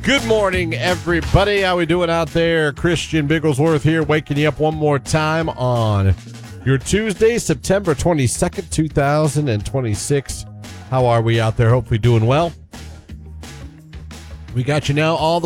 Good morning, everybody. How we doing out there? Christian Bigglesworth here, waking you up one more time on your Tuesday, September 22nd, 2026. How are we out there? Hopefully doing well. We got you now all the